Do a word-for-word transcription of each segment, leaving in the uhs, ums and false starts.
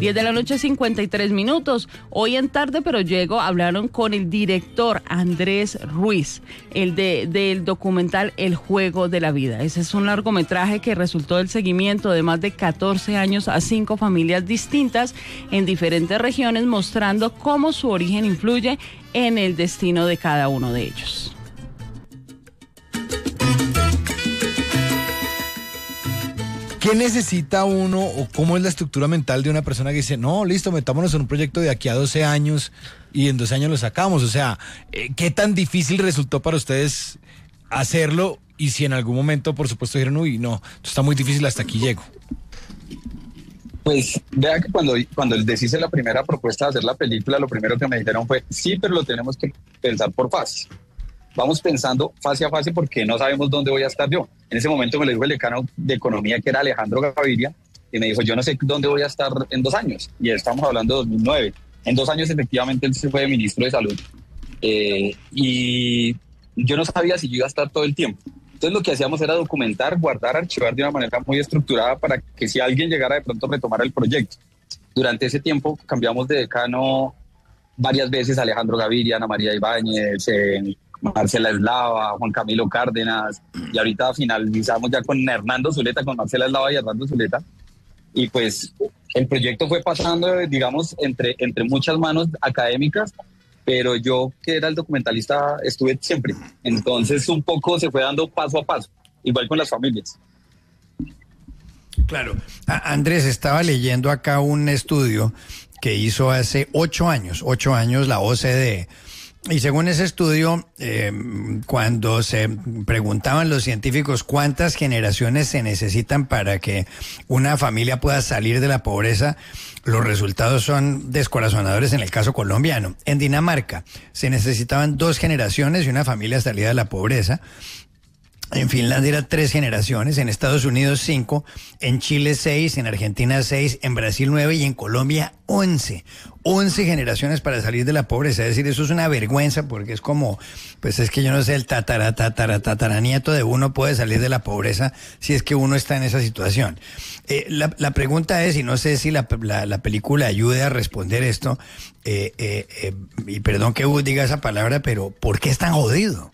diez de la noche, cincuenta y tres minutos. Hoy en Tarde Pero Llego hablaron con el director Andrés Ruiz, el de, del documental El Juego de la Vida. Ese es un largometraje que resultó del seguimiento de más de catorce años a cinco familias distintas en diferentes regiones, mostrando cómo su origen influye en el destino de cada uno de ellos. ¿Qué necesita uno o cómo es la estructura mental de una persona que dice, no, listo, metámonos en un proyecto de aquí a doce años y en doce años lo sacamos? O sea, ¿qué tan difícil resultó para ustedes hacerlo? Y si en algún momento, por supuesto, dijeron, uy, no, esto está muy difícil, hasta aquí llego. Pues vea que cuando, cuando les hice la primera propuesta de hacer la película, lo primero que me dijeron fue, sí, pero lo tenemos que pensar por fases. Vamos pensando fase a fase porque no sabemos dónde voy a estar yo. En ese momento me lo dijo el decano de Economía, que era Alejandro Gaviria, y me dijo, yo no sé dónde voy a estar en dos años. Y estamos hablando de dos mil nueve. En dos años, efectivamente, él se fue de ministro de Salud. Eh, y yo no sabía si yo iba a estar todo el tiempo. Entonces, lo que hacíamos era documentar, guardar, archivar de una manera muy estructurada para que si alguien llegara de pronto a retomar el proyecto. Durante ese tiempo cambiamos de decano varias veces, Alejandro Gaviria, Ana María Ibáñez, eh, Marcela Eslava, Juan Camilo Cárdenas, y ahorita finalizamos ya con Hernando Zuleta, con Marcela Eslava y Hernando Zuleta, y pues el proyecto fue pasando, digamos, entre, entre muchas manos académicas, pero yo, que era el documentalista, estuve siempre, entonces un poco se fue dando paso a paso, igual con las familias. Claro. A- Andrés, estaba leyendo acá un estudio que hizo hace ocho años, ocho años la O C D E. Y según ese estudio, eh, cuando se preguntaban los científicos cuántas generaciones se necesitan para que una familia pueda salir de la pobreza, los resultados son descorazonadores en el caso colombiano. En Dinamarca se necesitaban dos generaciones y una familia salida de la pobreza. En Finlandia era tres generaciones, en Estados Unidos cinco, en Chile seis, en Argentina seis, en Brasil nueve y en Colombia once. Once generaciones para salir de la pobreza. Es decir, eso es una vergüenza porque es como, pues es que yo no sé, el tatara, tatara, tataranieto de uno puede salir de la pobreza si es que uno está en esa situación. Eh, la, la pregunta es, y no sé si la, la, la película ayude a responder esto, eh, eh, eh, y perdón que diga esa palabra, pero ¿por qué es tan jodido?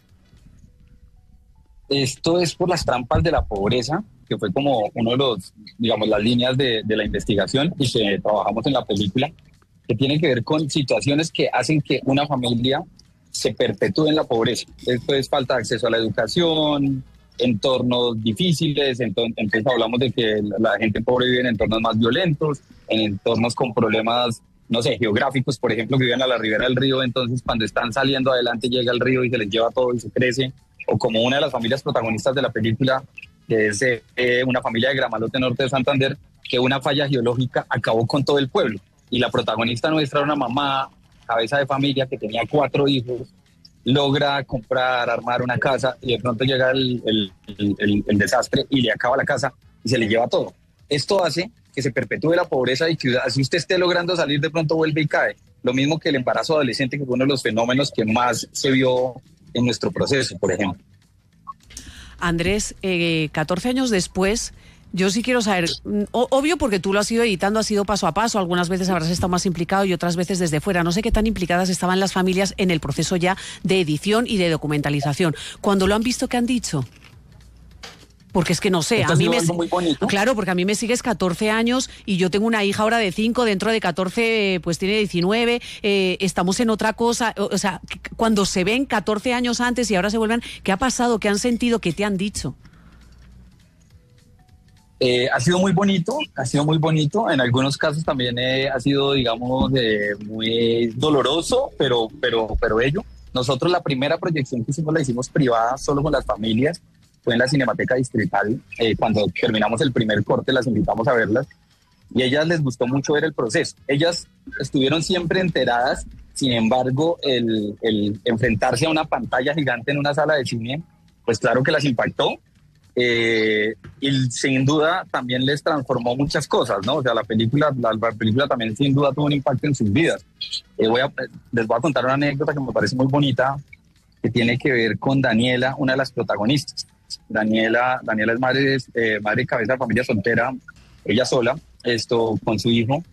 Esto es por las trampas de la pobreza, que fue como uno de los, digamos, las líneas de, de la investigación y que trabajamos en la película, que tiene que ver con situaciones que hacen que una familia se perpetúe en la pobreza. Esto es falta de acceso a la educación, entornos difíciles, entonces, entonces hablamos de que la gente pobre vive en entornos más violentos, en entornos con problemas, no sé, geográficos, por ejemplo, que viven a la ribera del río, entonces cuando están saliendo adelante llega el río y se les lleva todo y se crece. O como una de las familias protagonistas de la película, que es eh, una familia de Gramalote Norte de Santander, que una falla geológica acabó con todo el pueblo. Y la protagonista nuestra era una mamá, cabeza de familia, que tenía cuatro hijos, logra comprar, armar una casa, y de pronto llega el, el, el, el desastre y le acaba la casa y se le lleva todo. Esto hace que se perpetúe la pobreza y que así usted esté logrando salir, de pronto vuelve y cae. Lo mismo que el embarazo adolescente, que fue uno de los fenómenos que más se vio en nuestro proceso, por ejemplo. Andrés, eh, catorce años después, yo sí quiero saber, o, obvio porque tú lo has ido editando, has ido paso a paso, algunas veces habrás estado más implicado y otras veces desde fuera, no sé qué tan implicadas estaban las familias en el proceso ya de edición y de documentalización. Cuando lo han visto, ¿qué han dicho? Porque es que no sé, Esto a mí ha sido me algo muy bonito. Claro, porque a mí me sigues catorce años y yo tengo una hija ahora de cinco, dentro de catorce pues tiene diecinueve, eh, estamos en otra cosa, o, o sea, cuando se ven catorce años antes y ahora se vuelven, ¿qué ha pasado? ¿Qué han sentido? ¿Qué te han dicho? Eh, ha sido muy bonito, ha sido muy bonito. En algunos casos también eh, ha sido, digamos, eh, muy doloroso, pero, pero, pero bello. Nosotros la primera proyección que hicimos la hicimos privada, solo con las familias. Fue en la Cinemateca Distrital. Eh, cuando terminamos el primer corte las invitamos a verlas y a ellas les gustó mucho ver el proceso. Ellas estuvieron siempre enteradas, sin embargo, el, el enfrentarse a una pantalla gigante en una sala de cine, pues claro que las impactó. Eh, y sin duda también les transformó muchas cosas, ¿no? O sea, la película, la, la película también sin duda tuvo un impacto en sus vidas. Eh, voy a, les voy a contar una anécdota que me parece muy bonita, que tiene que ver con Daniela, una de las protagonistas. Daniela, Daniela es madre, eh, madre de cabeza de familia soltera, ella sola, esto con su hijo,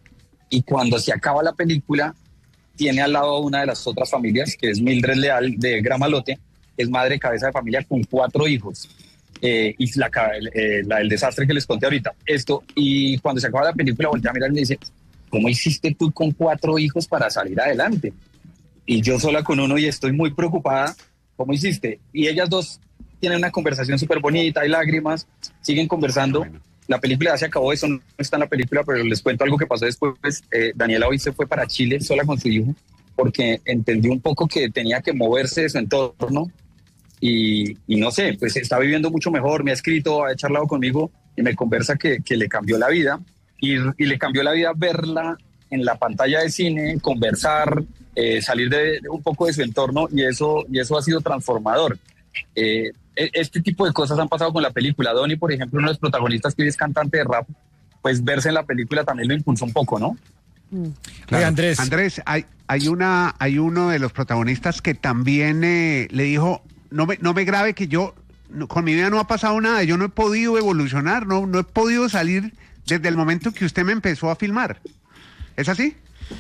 Y cuando se acaba la película, tiene al lado una de las otras familias, que es Mildred Leal de Gramalote, que es madre cabeza de familia con cuatro hijos. Eh, y la, eh, la, el desastre que les conté ahorita. Esto, y cuando se acaba la película, voltea a mirar y me dice, ¿cómo hiciste tú con cuatro hijos para salir adelante? Y yo sola con uno y estoy muy preocupada. ¿Cómo hiciste? Y ellas dos tienen una conversación súper bonita, hay lágrimas, siguen conversando. Bueno. La película ya se acabó, eso no está en la película, pero les cuento algo que pasó después. Eh, Daniela hoy se fue para Chile sola con su hijo porque entendió un poco que tenía que moverse de su entorno y, y no sé, pues está viviendo mucho mejor, me ha escrito, ha charlado conmigo y me conversa que, que le cambió la vida y, y le cambió la vida verla en la pantalla de cine, conversar, eh, salir de, de un poco de su entorno y eso, y eso ha sido transformador. Eh, este tipo de cosas han pasado con la película. Donny, por ejemplo, uno de los protagonistas que hoy es cantante de rap, pues verse en la película también lo impulsó un poco, ¿no? Mm. Claro. Oye, Andrés. Andrés, hay, hay, una, hay uno de los protagonistas que también eh, le dijo, no me, no me grabe que yo, no, con mi vida no ha pasado nada, yo no he podido evolucionar, no, no he podido salir desde el momento que usted me empezó a filmar. ¿Es así?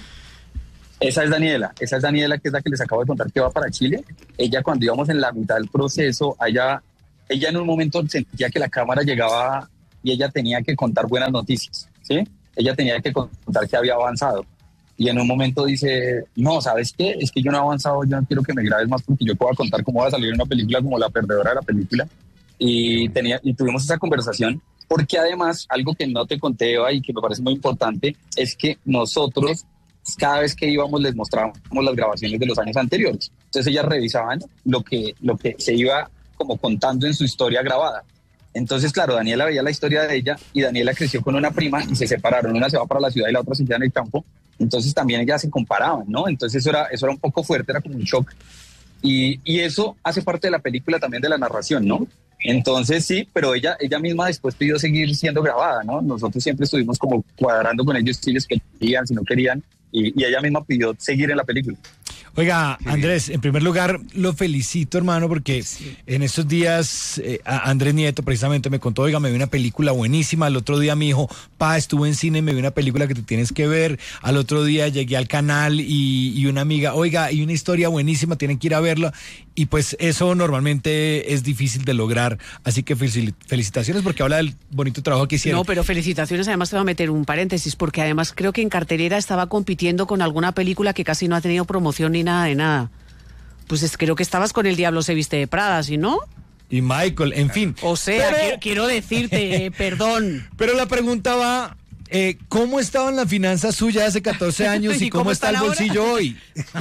Esa es Daniela, esa es Daniela, que es la que les acabo de contar que va para Chile. Ella, cuando íbamos en la mitad del proceso, ella, ella en un momento sentía que la cámara llegaba y ella tenía que contar buenas noticias, ¿sí? Ella tenía que contar que había avanzado. Y en un momento dice, no, ¿sabes qué? Es que yo no he avanzado, yo no quiero que me grabes más porque yo puedo contar cómo va a salir una película como la perdedora de la película. Y, tenía, y tuvimos esa conversación, porque además, algo que no te conté, Eva, y que me parece muy importante, es que nosotros... cada vez que íbamos les mostrábamos las grabaciones de los años anteriores. Entonces ellas revisaban lo que, lo que se iba como contando en su historia grabada. Entonces, claro, Daniela veía la historia de ella y Daniela creció con una prima y se separaron. Una se va para la ciudad y la otra se queda en el campo. Entonces también ellas se comparaban, ¿no? Entonces eso era, eso era un poco fuerte, era como un shock. Y, y eso hace parte de la película también, de la narración, ¿no? Entonces sí, pero ella, ella misma después pidió seguir siendo grabada, ¿no? Nosotros siempre estuvimos como cuadrando con ellos si les querían, si no querían. Y, y ella misma pidió seguir en la película. Oiga, Andrés, en primer lugar, lo felicito, hermano, porque sí. en estos días eh, Andrés Nieto precisamente me contó, oiga, me vi una película buenísima. Al otro día me dijo, pa, estuve en cine, me vi una película que te tienes que ver. Al otro día llegué al canal y, y una amiga, oiga, hay una historia buenísima, tienen que ir a verla. Y pues eso normalmente es difícil de lograr. Así que felicitaciones porque habla del bonito trabajo que hicieron. No, pero felicitaciones, además te voy a meter un paréntesis, porque además creo que en cartelera estaba compitiendo con alguna película que casi no ha tenido promoción ni nada de nada. Pues es, creo que estabas con El Diablo se viste de Prada, ¿sí no? Y Michael, en fin. O sea, pero... quiero, quiero decirte, eh, perdón. Pero la pregunta va, eh, ¿cómo estaban las finanzas suyas hace catorce años y, ¿Y cómo, cómo está el bolsillo ahora? Hoy?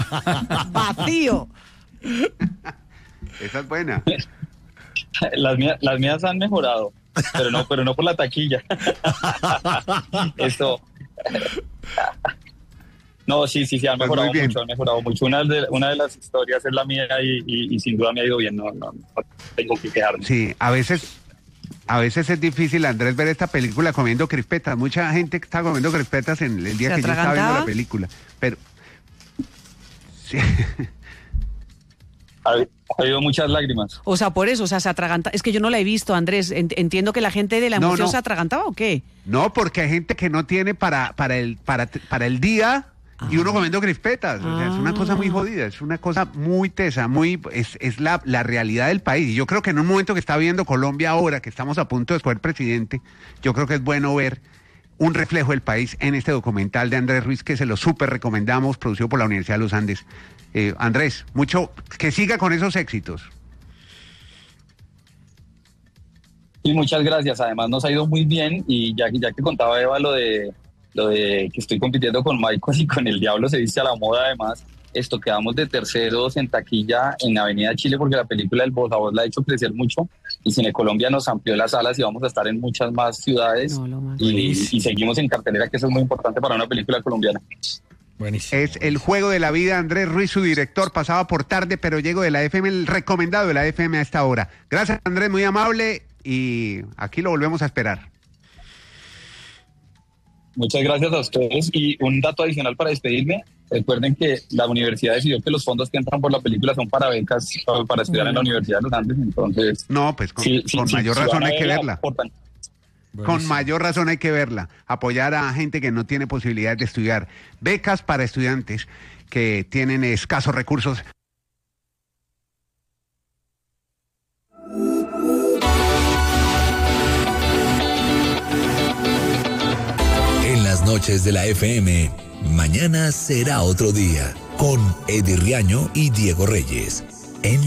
Vacío. Esa es buena. Las mías, las mías han mejorado, pero no, pero no por la taquilla. Esto... No, sí, sí, sí, han mejorado pues mucho, han mejorado mucho. Una de, una de las historias es la mía y, y, y sin duda me ha ido bien, no, no, no tengo que quejarme. Sí, a veces, a veces es difícil, Andrés, ver esta película comiendo crispetas. Mucha gente está comiendo crispetas en el día que yo estaba viendo la película, pero... Sí. Ha, ha habido muchas lágrimas. O sea, por eso, o sea, se atraganta. Es que yo no la he visto, Andrés. Entiendo que la gente de la emoción no, no. se atragantaba, ¿o qué? No, porque hay gente que no tiene para, para, el, para, para el día... Ah. Y uno comiendo crispetas, o sea, es una cosa muy jodida, es una cosa muy tesa, muy es, es la, la realidad del país. Y yo creo que en un momento que está viendo Colombia ahora, que estamos a punto de escoger presidente, yo creo que es bueno ver un reflejo del país en este documental de Andrés Ruiz, que se lo súper recomendamos, producido por la Universidad de los Andes. Eh, Andrés, mucho, que siga con esos éxitos. Y muchas gracias, además nos ha ido muy bien, y ya, ya que contaba Eva lo de... lo de que estoy compitiendo con Michael y con El Diablo se viste a la moda, además, esto quedamos de terceros en taquilla en Avenida Chile porque la película del Voz a Voz la ha hecho crecer mucho y Cine Colombia nos amplió las salas y vamos a estar en muchas más ciudades no, y, y seguimos en cartelera, que eso es muy importante para una película colombiana. Buenísimo. Es El Juego de la Vida, Andrés Ruiz, su director, pasaba por tarde, pero llego de la F M, el recomendado de la F M a esta hora. Gracias, Andrés, muy amable, y aquí lo volvemos a esperar. Muchas gracias a ustedes. Y un dato adicional para despedirme, recuerden que la universidad decidió que los fondos que entran por la película son para becas para estudiar en la Universidad de los Andes, entonces... No, pues con, sí, con sí, mayor sí, razón sí, hay que verla. Aportan. con mayor razón hay que verla. Apoyar a gente que no tiene posibilidades de estudiar. Becas para estudiantes que tienen escasos recursos. En las noches de la F M, mañana será otro día, con Eddie Riaño y Diego Reyes. En